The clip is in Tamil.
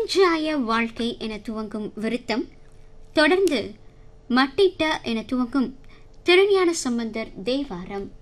பரிஞ்சாய வாழ்க்கை என துவங்கும் விருத்தம் தொடர்ந்து மட்டிட்ட என துவங்கும் திருஞான சம்பந்தர் தேவாரம்.